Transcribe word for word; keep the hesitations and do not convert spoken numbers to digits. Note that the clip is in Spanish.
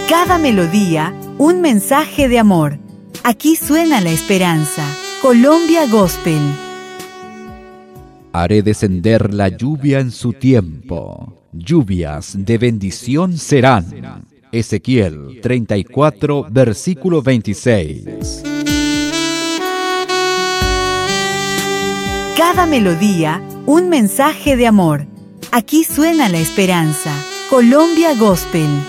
Cada melodía, un mensaje de amor. Aquí suena la esperanza. Colombia Gospel. Haré descender la lluvia en su tiempo. Lluvias de bendición serán. Ezequiel treinta y cuatro, versículo veintiséis. Cada melodía, un mensaje de amor. Aquí suena la esperanza. Colombia Gospel.